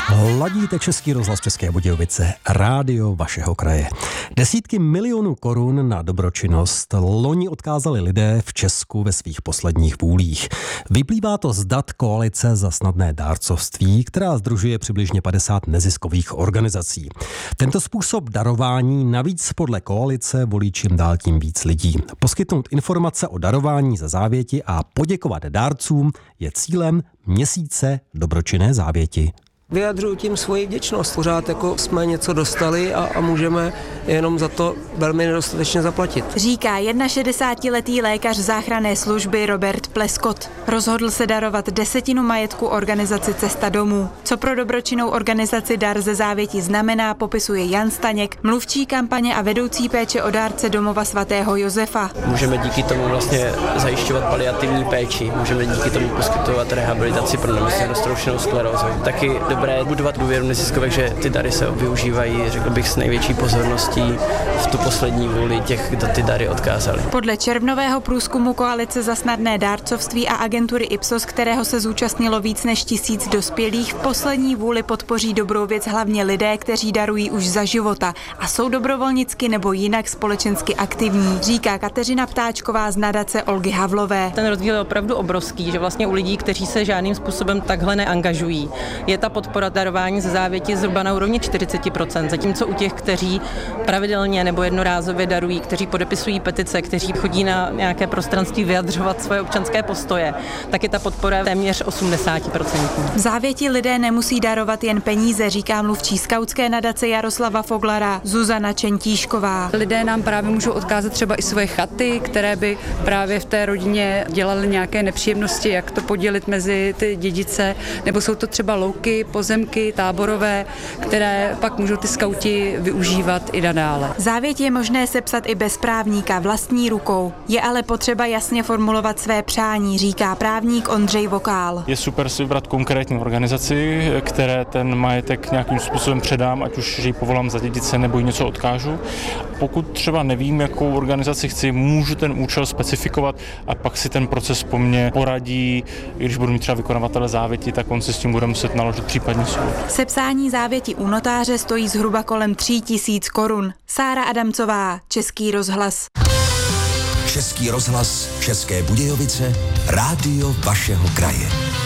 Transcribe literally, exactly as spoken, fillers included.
Ladíte Český rozhlas České Budějovice, rádio vašeho kraje. Desítky milionů korun na dobročinnost loni odkázali lidé v Česku ve svých posledních vůlích. Vyplývá to z dat Koalice za snadné dárcovství, která sdružuje přibližně padesát neziskových organizací. Tento způsob darování navíc podle Koalice volí čím dál tím víc lidí. Poskytnout informace o darování za závěti a poděkovat dárcům je cílem měsíce dobročinné závěti. Vyjadřuju tím svoji vděčnost. Pořád jako jsme něco dostali a, a můžeme jenom za to velmi nedostatečně zaplatit. Říká šedesátiletý lékař záchranné služby Robert Pleskot. Rozhodl se darovat desetinu majetku organizaci Cesta domů. Co pro dobročinnou organizaci Dar ze závěti znamená, popisuje Jan Staněk, mluvčí kampaně a vedoucí péče o dárce domova svatého Josefa. Můžeme díky tomu vlastně zajišťovat paliativní péči, můžeme díky tomu poskytovat rehabilitaci pro nemocně roztroušenou sklerózu. Taky dobré budovat důvěru neziskovek, že ty dary se využívají, řekl bych, s největší pozorností v tu poslední vůli těch, kdo ty dary odkázali. Podle červnového průzkumu Koalice za snadné dárcovství a agentury Ipsos, kterého se zúčastnilo víc než tisíc dospělých, v poslední vůli podpoří dobrou věc hlavně lidé, kteří darují už za života a jsou dobrovolnicky nebo jinak společensky aktivní, říká Kateřina Ptáčková z nadace Olgy Havlové. Ten rozdíl je opravdu obrovský, že vlastně u lidí, kteří se žádným způsobem takhle neangažují, je ta podpora darování ze závěti zhruba na úrovni čtyřicet procent, zatímco u těch, kteří pravidelně nebo jednorázově darují, kteří podepisují petice, kteří chodí na nějaké prostranství vyjadřovat svoje občanské postoje, tak je ta podpora téměř osmdesát procent. V závěti lidé nemusí darovat jen peníze, říká mluvčí skautské nadace Jaroslava Foglara Zuzana Čentíšková. Lidé nám právě můžou odkázat třeba i svoje chaty, které by právě v té rodině dělaly nějaké nepříjemnosti, jak to podělit mezi ty dědice, nebo jsou to třeba louky, pozemky, táborové, které pak můžou ty skauti využívat i nadále. Závěť je možné sepsat i bez právníka vlastní rukou. Je ale potřeba jasně formulovat své přání, říká právník Ondřej Vokál. Je super si vybrat konkrétní organizaci, které ten majetek nějakým způsobem předám, ať už ji povolám za dědice nebo ji něco odkážu. Pokud třeba nevím, jakou organizaci chci, můžu ten účel specifikovat a pak si ten proces po mně poradí. I když budu mít třeba vykonavatele závěti, tak on si s tím bude muset naložit případně soud. Sepsání závěti u notáře stojí zhruba kolem tří tisíc korun. Sára Adamcová, Český rozhlas. Český rozhlas, České Budějovice, rádio vašeho kraje.